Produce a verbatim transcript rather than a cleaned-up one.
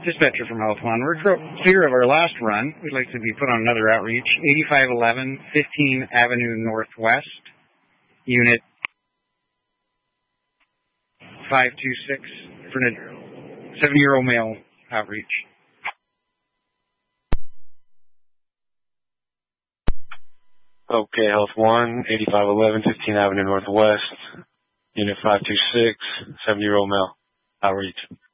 Dispatcher from Health One. We're clear of our last run. We'd like to be put on another outreach. eighty-five eleven, fifteen Avenue Northwest, Unit five two six, for a seven-year-old male outreach. Okay, Health One, eighty-five eleven, fifteen Avenue Northwest, Unit five two six, seven-year-old male outreach.